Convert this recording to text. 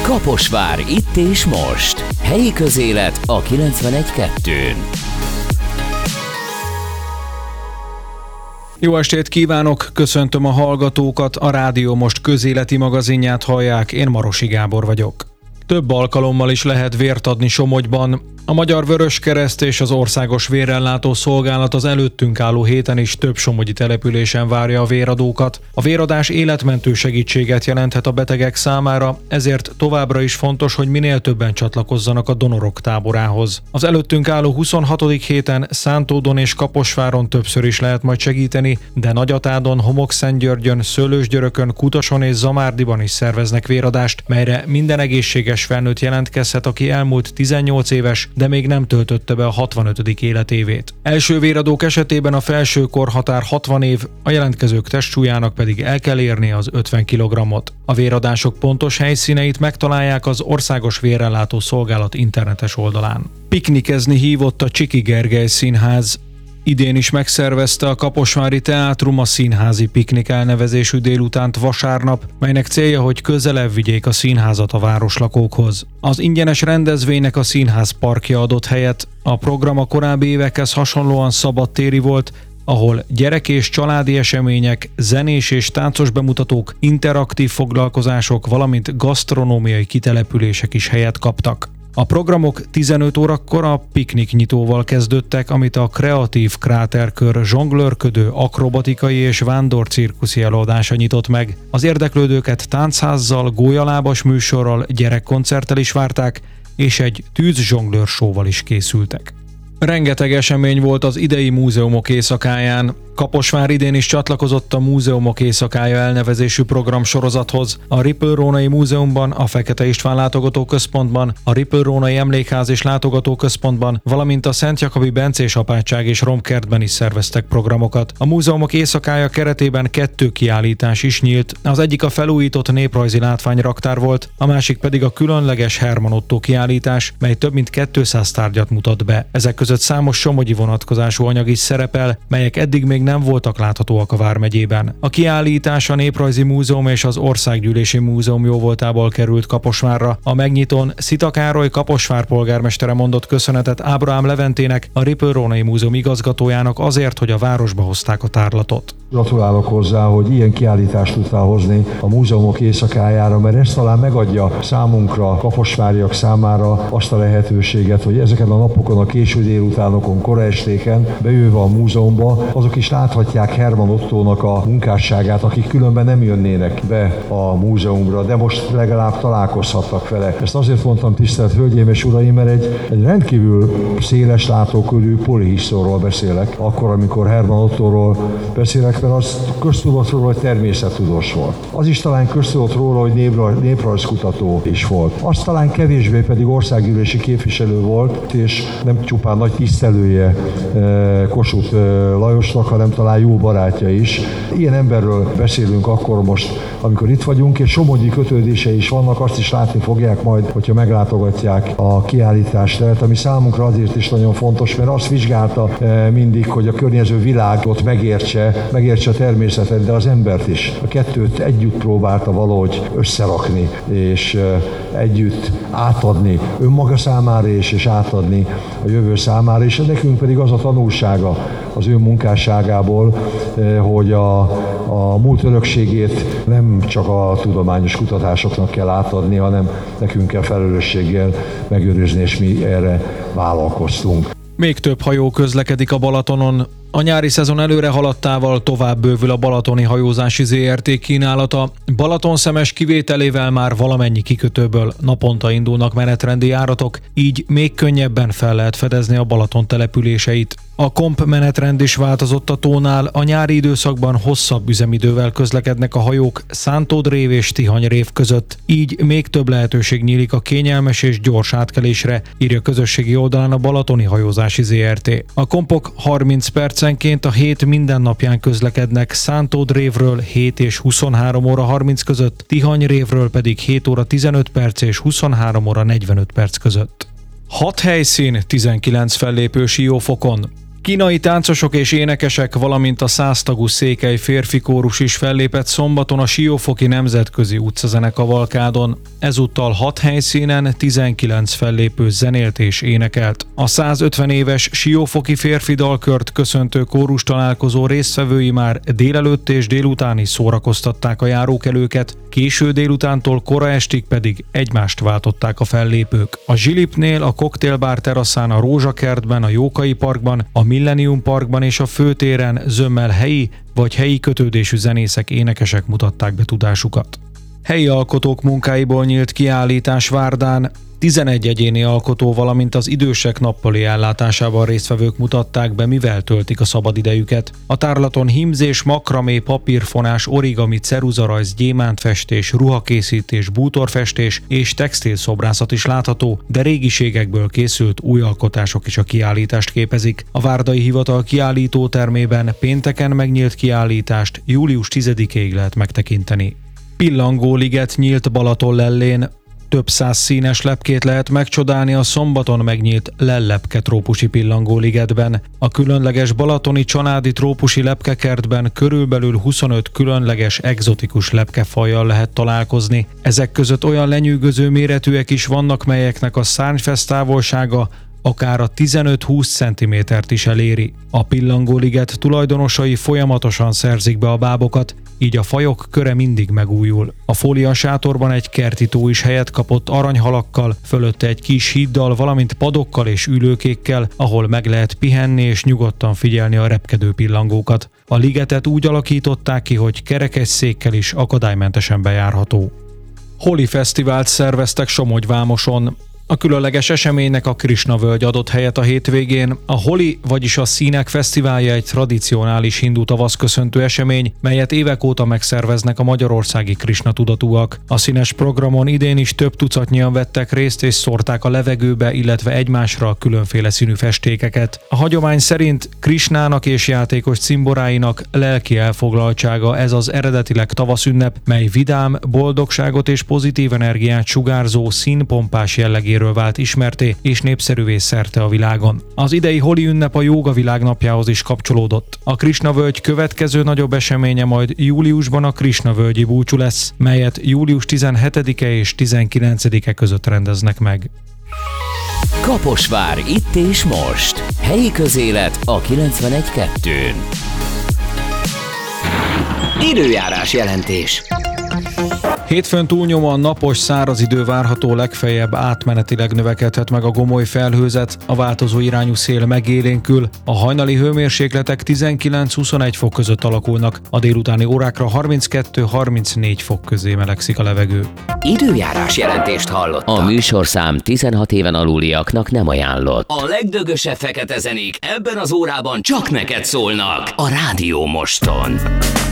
Kaposvár itt és most. Helyi közélet a 91.2-n. Jó estét kívánok, köszöntöm a hallgatókat, a Rádió Most közéleti magazinját hallják, én Marosi Gábor vagyok. Több alkalommal is lehet vért adni Somogyban. A Magyar Vöröskereszt és az Országos Vérellátó Szolgálat az előttünk álló héten is több somogyi településen várja a véradókat. A véradás életmentő segítséget jelenthet a betegek számára, ezért továbbra is fontos, hogy minél többen csatlakozzanak a donorok táborához. Az előttünk álló 26. héten Szántódon és Kaposváron többször is lehet majd segíteni, de Nagyatádon, Homokszentgyörgyön, Szőlősgyörökön, Kutason és Zamárdiban is szerveznek véradást, melyre minden egészséges felnőtt jelentkezhet, aki elmúlt 18 éves, de még nem töltötte be a 65. életévét. Első véradók esetében a felső korhatár 60 év, a jelentkezők testsúlyának pedig el kell érni az 50 kg-ot. A véradások pontos helyszíneit megtalálják az Országos Vérellátó Szolgálat internetes oldalán. Piknikezni hívott a Csiki Gergely Színház. Idén is megszervezte a Kaposvári Teátrum a Színházi Piknik elnevezésű délutánt vasárnap, melynek célja, hogy közelebb vigyék a színházat a városlakókhoz. Az ingyenes rendezvénynek a színház parkja adott helyet, a program a korábbi évekhez hasonlóan szabadtéri volt, ahol gyerek- és családi események, zenés és táncos bemutatók, interaktív foglalkozások, valamint gasztronómiai kitelepülések is helyet kaptak. A programok 15 órakor a pikniknyitóval kezdődtek, amit a Kreatív Kráterkör zsonglőrködő, akrobatikai és vándorcirkuszi előadása nyitott meg. Az érdeklődőket táncházzal, gólyalábas műsorral, gyerekkoncerttel is várták, és egy tűzzsonglőr show-val is készültek. Rengeteg esemény volt az idei múzeumok éjszakáján. Kaposvár idén is csatlakozott a Múzeumok éjszakája elnevezésű programsorozathoz. A Ripple-Rónai Múzeumban, a Fekete István Látogatóközpontban, a Ripple-Rónai Emlékház és Látogatóközpontban, valamint a Szent Jakobi Bencés Apátság és Romkertben is szerveztek programokat. A Múzeumok éjszakája keretében 2 kiállítás is nyílt. Az egyik a felújított néprajzi látványraktár volt, a másik pedig a különleges Herman Otto kiállítás, mely több mint 200 tárgyat mutat be. Ezek között számos somogyi vonatkozású anyag is szerepel, melyek eddig még nem voltak láthatóak a vármegyében. A kiállítás a Néprajzi Múzeum és az Országgyűlési Múzeum jóvoltából került Kaposvárra. A megnyitón Szita Károly Kaposvár polgármestere mondott köszönetet Ábrahám Leventének, a Ripple-Rónai Múzeum igazgatójának azért, hogy a városba hozták a tárlatot. Gratulálok hozzá, hogy ilyen kiállítást tudtál hozni a múzeumok éjszakájára, mert ez talán megadja számunkra, kaposváriak számára azt a lehetőséget, hogy ezeken a napokon, a késő délutánokon, kora estéken bejöve a múzeumba, azok is láthatják Herman Ottónak a munkásságát, akik különben nem jönnének be a múzeumra, de most legalább találkozhattak vele. Ezt azért mondtam, tisztelt Hölgyeim és Uraim, mert egy rendkívül széles látókörű polihisztorról beszélek, akkor, amikor Herman Ottóról beszélek, mert az köztudott róla, hogy természettudós volt. Az is talán köztudott róla, hogy néprajzkutató is volt. Az talán kevésbé pedig országgyűlési képviselő volt, és nem csupán nagy tisztelője Kossuth Lajosnak, hanem talán jó barátja is. Ilyen emberről beszélünk akkor most, amikor itt vagyunk, és somogyi kötődései is vannak, azt is látni fogják majd, hogyha meglátogatják a kiállítást, ami számunkra azért is nagyon fontos, mert azt vizsgálta mindig, hogy a környező világot megértse a természetet, de az embert is. A kettőt együtt próbálta valahogy összerakni, és együtt átadni önmaga számára és átadni a jövő számára, és nekünk pedig az a tanulsága az ő munkásságából, hogy a múlt örökségét nem csak a tudományos kutatásoknak kell átadni, hanem nekünk kell felelősséggel megőrizni, és mi erre vállalkoztunk. Még több hajó közlekedik a Balatonon. A nyári szezon előre haladtával tovább bővül a Balatoni Hajózási Zrt. Kínálata. Balatonszemes kivételével már valamennyi kikötőből naponta indulnak menetrendi járatok, így még könnyebben fel lehet fedezni a Balaton településeit. A komp menetrend is változott a tónál, a nyári időszakban hosszabb üzemidővel közlekednek a hajók Szántódrév és Tihanyrév között, így még több lehetőség nyílik a kényelmes és gyors átkelésre, írja közösségi oldalán a Balatoni Hajózási Zrt. A kompok 30 percenként a hét mindennapján közlekednek Szántódrévről 7 és 23 óra 30 között, Tihanyrévről pedig 7 óra 15 perc és 23 óra 45 perc között. 6 helyszín, 19 fellépő Siófokon. Kínai táncosok és énekesek, valamint a 100 tagú székely férfi kórus is fellépett szombaton a Siófoki Nemzetközi Utcazene-kavalkádon. Ezúttal 6 helyszínen 19 fellépő zenélt és énekelt. A 150 éves Siófoki férfi dalkört köszöntő kórus találkozó résztvevői már délelőtt és délután is szórakoztatták a járókelőket, késő délutántól kora estig pedig egymást váltották a fellépők. A Zsilipnél, a Cocktailbar teraszán, a Rózsakertben, a Jókai Parkban, a Millennium Parkban és a főtéren zömmel helyi vagy helyi kötődésű zenészek, énekesek mutatták be tudásukat. Helyi alkotók munkáiból nyílt kiállítás Várdán, 11 egyéni alkotó, valamint az idősek nappali ellátásában résztvevők mutatták be, mivel töltik a szabadidejüket. A tárlaton hímzés, makramé, papírfonás, origami, ceruzarajz, gyémántfestés, ruhakészítés, bútorfestés és textilszobrászat is látható, de régiségekből készült új alkotások is a kiállítást képezik. A várdai hivatal kiállítótermében pénteken megnyílt kiállítást július 10-ig lehet megtekinteni. Pillangóliget nyílt Balatonlellén. Több 100 színes lepkét lehet megcsodálni a szombaton megnyílt Lellepke trópusi pillangóligetben. A különleges balatoni csanádi trópusi lepkekertben körülbelül 25 különleges egzotikus lepkefajjal lehet találkozni. Ezek között olyan lenyűgöző méretűek is vannak, melyeknek a szárnyfesz távolsága akár a 15-20 cm-t is eléri. A pillangóliget tulajdonosai folyamatosan szerzik be a bábokat, így a fajok köre mindig megújul. A fóliasátorban egy kerti tó is helyet kapott aranyhalakkal, fölötte egy kis híddal, valamint padokkal és ülőkékkel, ahol meg lehet pihenni és nyugodtan figyelni a repkedő pillangókat. A ligetet úgy alakították ki, hogy kerekesszékkel is akadálymentesen bejárható. Holi fesztivált szerveztek Somogyvámoson. A különleges eseménynek a Krisna-völgy adott helyet a hétvégén. A Holi, vagyis a Színek Fesztiválja egy tradicionális hindu tavaszköszöntő esemény, melyet évek óta megszerveznek a magyarországi Krisna tudatúak. A színes programon idén is több tucatnyian vettek részt és szórták a levegőbe, illetve egymásra különféle színű festékeket. A hagyomány szerint Krisnának és játékos cimboráinak lelki elfoglaltsága ez az eredetileg tavaszünnep, mely vidám, boldogságot és pozitív energiát sugárzó színpompás jellegéről vált ismerté és népszerűvé szerte a világon. Az idei Holi ünnep a jóga világnapjához is kapcsolódott. A Krisna-völgy következő nagyobb eseménye majd júliusban a Krisna-völgyi búcsú lesz, melyet július 17-e és 19-e között rendeznek meg. Kaposvár, itt és most. Helyi közélet a 91.2-n. Időjárás jelentés. Hétfőn túlnyomóan napos, száraz idő várható, legfeljebb átmenetileg növekedhet meg a gomoly felhőzet, a változó irányú szél megélénkül, a hajnali hőmérsékletek 19-21 fok között alakulnak, a délutáni órákra 32-34 fok közé melegszik a levegő. Időjárás jelentést hallottak. A műsorszám 16 éven aluliaknak nem ajánlott. A legdögösebb fekete zenék ebben az órában csak neked szólnak a Rádió Moston.